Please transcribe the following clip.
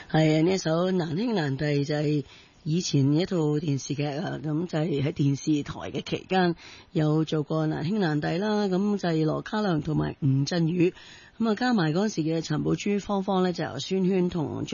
係呢一首難兄難弟就係以前一套電視劇啊，咁就係喺電視台嘅期間有做過難兄難弟啦，咁就係羅嘉良同埋吳鎮宇，咁啊加埋嗰時嘅陳寶珠、芳芳咧就由宣萱同